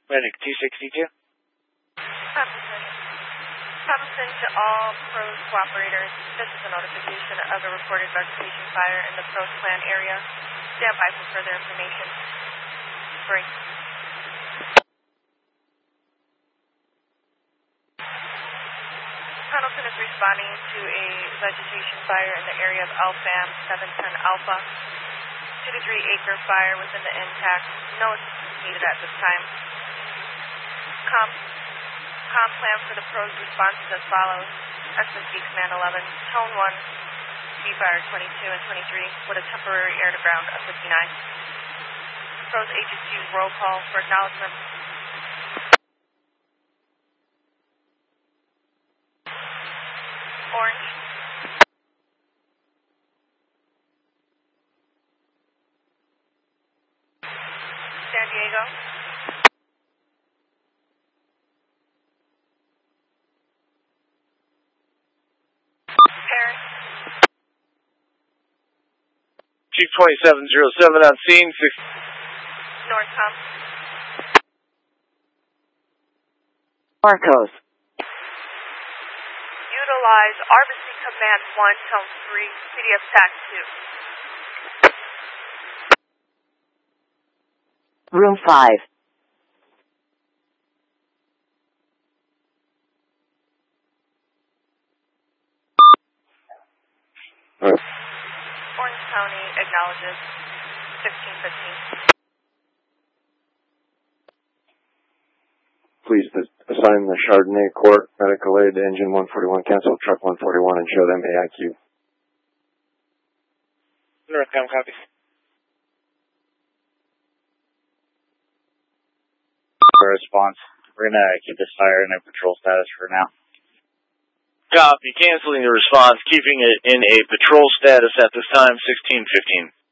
Medic 262. Thompson to all PROS cooperators. This is a notification of a reported vegetation fire in the PROS plant area. Stand by for further information. Break. Pendleton is responding to a vegetation fire in the area of LFAM 710 Alpha. 2 to 3 acre fire within the intact. No assistance needed at this time. Comp plan for the PROS responses as follows. SSB Command 11, Tone 1, C-Fire 22 and 23 with a temporary air to ground of 59. PROS agencies roll call for acknowledgement. Orange. San Diego. Paris. Chief 2707 on scene. Northcom. Marcos. Utilize Arbacy Command 1, Tone 3, CDF TAC 2. Room 5. Orange County acknowledges 1615. Please assign the Chardonnay Court medical aid to engine 141, cancel truck 141, and show them AIQ. Northcom copies. Response. We're going to keep this fire in a patrol status for now. Copy. Canceling the response, keeping it in a patrol status at this time, 1615.